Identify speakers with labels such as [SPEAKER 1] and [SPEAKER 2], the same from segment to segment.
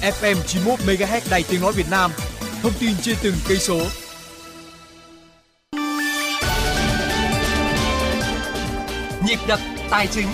[SPEAKER 1] FM 91 MHz Đài Tiếng nói Việt Nam. Thông tin trên từng cây số.
[SPEAKER 2] Nhịp đập tài chính.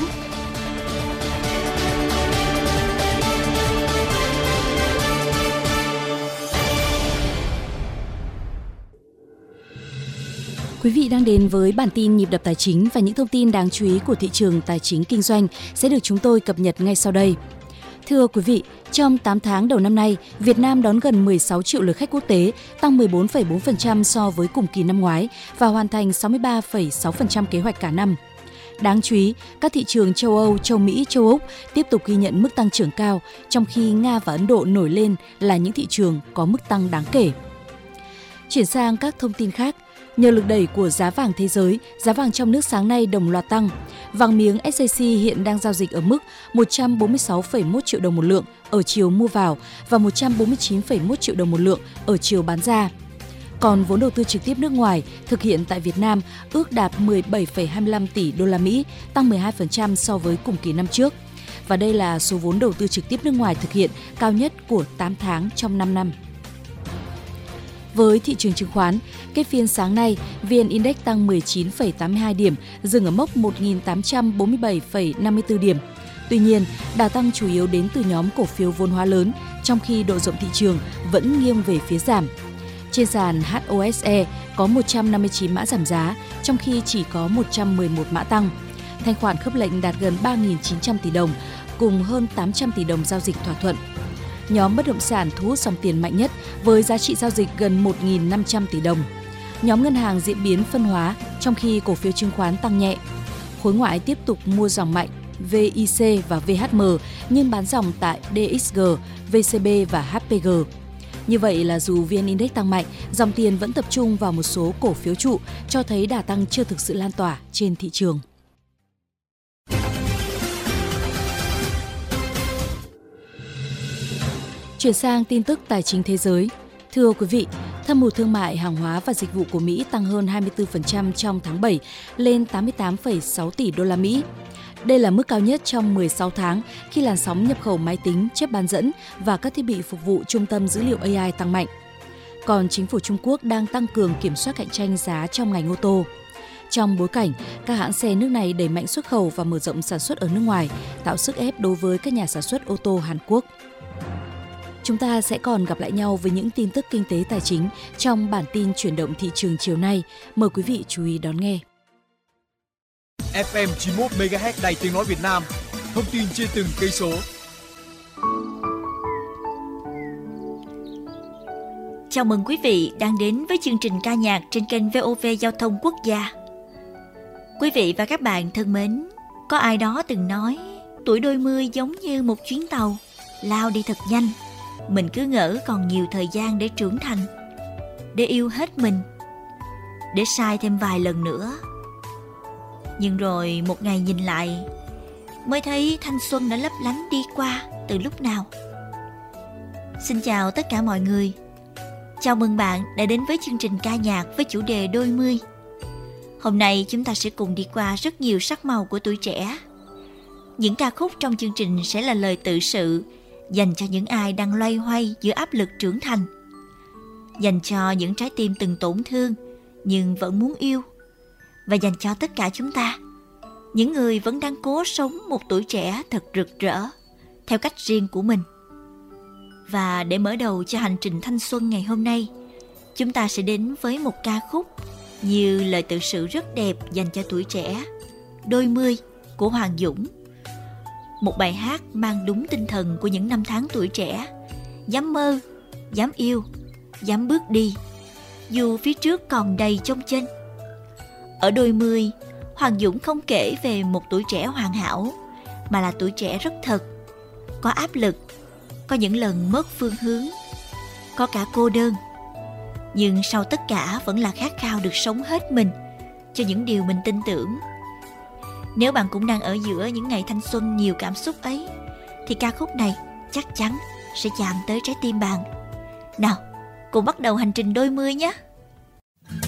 [SPEAKER 3] Quý vị đang đến với bản tin nhịp đập tài chính và những thông tin đáng chú ý của thị trường tài chính kinh doanh sẽ được chúng tôi cập nhật ngay sau đây. Thưa quý vị, trong 8 tháng đầu năm nay, Việt Nam đón gần 16 triệu lượt khách quốc tế, tăng 14,4% so với cùng kỳ năm ngoái và hoàn thành 63,6% kế hoạch cả năm. Đáng chú ý, các thị trường châu Âu, châu Mỹ, châu Úc tiếp tục ghi nhận mức tăng trưởng cao, trong khi Nga và Ấn Độ nổi lên là những thị trường có mức tăng đáng kể. Chuyển sang các thông tin khác, nhờ lực đẩy của giá vàng thế giới, giá vàng trong nước sáng nay đồng loạt tăng. Vàng miếng SJC hiện đang giao dịch ở mức 146,1 triệu đồng một lượng ở chiều mua vào và 149,1 triệu đồng một lượng ở chiều bán ra. Còn vốn đầu tư trực tiếp nước ngoài thực hiện tại Việt Nam ước đạt 17,25 tỷ đô la Mỹ, tăng 12% so với cùng kỳ năm trước. Và đây là số vốn đầu tư trực tiếp nước ngoài thực hiện cao nhất của 8 tháng trong 5 năm. Với thị trường chứng khoán, kết phiên sáng nay, VN Index tăng 19,82 điểm, dừng ở mốc 1.847,54 điểm. Tuy nhiên, đà tăng chủ yếu đến từ nhóm cổ phiếu vốn hóa lớn, trong khi độ rộng thị trường vẫn nghiêng về phía giảm. Trên sàn HOSE có 159 mã giảm giá, trong khi chỉ có 111 mã tăng. Thanh khoản khớp lệnh đạt gần 3.900 tỷ đồng, cùng hơn 800 tỷ đồng giao dịch thỏa thuận. Nhóm bất động sản thu hút dòng tiền mạnh nhất với giá trị giao dịch gần 1.500 tỷ đồng. Nhóm ngân hàng diễn biến phân hóa, trong khi cổ phiếu chứng khoán tăng nhẹ. Khối ngoại tiếp tục mua dòng mạnh VIC và VHM, nhưng bán dòng tại DXG, VCB và HPG. Như vậy là dù VN Index tăng mạnh, dòng tiền vẫn tập trung vào một số cổ phiếu trụ, cho thấy đà tăng chưa thực sự lan tỏa trên thị trường. Chuyển sang tin tức tài chính thế giới. Thưa quý vị, thâm hụt thương mại, hàng hóa và dịch vụ của Mỹ tăng hơn 24% trong tháng 7 lên 88,6 tỷ đô la Mỹ. Đây là mức cao nhất trong 16 tháng khi làn sóng nhập khẩu máy tính, chip bán dẫn và các thiết bị phục vụ trung tâm dữ liệu AI tăng mạnh. Còn chính phủ Trung Quốc đang tăng cường kiểm soát cạnh tranh giá trong ngành ô tô. Trong bối cảnh, các hãng xe nước này đẩy mạnh xuất khẩu và mở rộng sản xuất ở nước ngoài, tạo sức ép đối với các nhà sản xuất ô tô Hàn Quốc. Chúng ta sẽ còn gặp lại nhau với những tin tức kinh tế tài chính trong bản tin chuyển động thị trường chiều nay. Mời quý vị chú ý đón nghe.
[SPEAKER 1] FM 91 MHz Đài Tiếng nói Việt Nam. Thông tin trên từng cây số.
[SPEAKER 4] Chào mừng quý vị đang đến với chương trình ca nhạc trên kênh VOV Giao thông Quốc gia. Quý vị và các bạn thân mến, có ai đó từng nói tuổi đôi mươi giống như một chuyến tàu lao đi thật nhanh. Mình cứ ngỡ còn nhiều thời gian để trưởng thành, để yêu hết mình, để sai thêm vài lần nữa. Nhưng rồi một ngày nhìn lại, mới thấy thanh xuân đã lấp lánh đi qua từ lúc nào. Xin chào tất cả mọi người. Chào mừng bạn đã đến với chương trình ca nhạc với chủ đề đôi mươi. Hôm nay chúng ta sẽ cùng đi qua rất nhiều sắc màu của tuổi trẻ. Những ca khúc trong chương trình sẽ là lời tự sự dành cho những ai đang loay hoay giữa áp lực trưởng thành, dành cho những trái tim từng tổn thương nhưng vẫn muốn yêu, và dành cho tất cả chúng ta, những người vẫn đang cố sống một tuổi trẻ thật rực rỡ theo cách riêng của mình. Và để mở đầu cho hành trình thanh xuân ngày hôm nay, chúng ta sẽ đến với một ca khúc như lời tự sự rất đẹp dành cho tuổi trẻ, Đôi mươi của Hoàng Dũng. Một bài hát mang đúng tinh thần của những năm tháng tuổi trẻ, dám mơ, dám yêu, dám bước đi, dù phía trước còn đầy chông chênh. Ở đôi mươi, Hoàng Dũng không kể về một tuổi trẻ hoàn hảo, mà là tuổi trẻ rất thật, có áp lực, có những lần mất phương hướng, có cả cô đơn. Nhưng sau tất cả vẫn là khát khao được sống hết mình cho những điều mình tin tưởng. Nếu bạn cũng đang ở giữa những ngày thanh xuân nhiều cảm xúc ấy, thì ca khúc này chắc chắn sẽ chạm tới trái tim bạn. Nào, cùng bắt đầu hành trình đôi mươi nhé!